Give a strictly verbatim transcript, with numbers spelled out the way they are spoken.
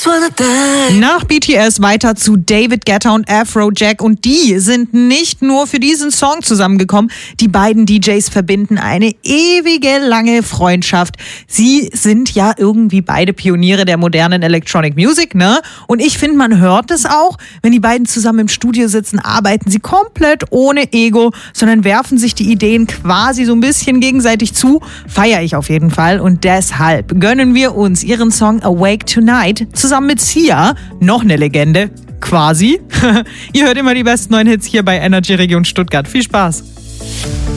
Nach B T S weiter zu David Guetta und Afrojack und die sind nicht nur für diesen Song zusammengekommen. Die beiden D Js verbinden eine ewige lange Freundschaft. Sie sind ja irgendwie beide Pioniere der modernen Electronic Music, ne? Und ich finde, man hört es auch, wenn die beiden zusammen im Studio sitzen, arbeiten sie komplett ohne Ego, sondern werfen sich die Ideen quasi so ein bisschen gegenseitig zu. Feiere ich auf jeden Fall und deshalb gönnen wir uns ihren Song Awake Tonight zusammen mit Sia, noch eine Legende, quasi. Ihr hört immer die besten neuen Hits hier bei Energy Region Stuttgart. Viel Spaß!